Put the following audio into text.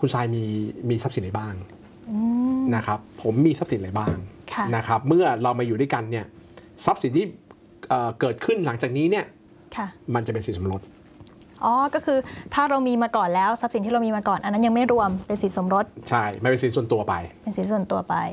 คุณทรายมีทรัพย์สินอะไรบ้างนะครับผมมีทรัพย์สินอะไรบ้างนะครับเมื่อเรามาอยู่ด้วยกันเนี่ยทรัพย์สินที่เกิดขึ้นหลังจากนี้เนี่ยมันจะเป็นสินสมรสก็คือถ้าเรามีมาก่อนแล้วทรัพย์สินที่เรามีมาก่อนอันนั้นยังไม่รวมเป็นสินสมรสใช่ไม่เป็นสินส่วนตัวไปเป็นสินส่วนตัวไป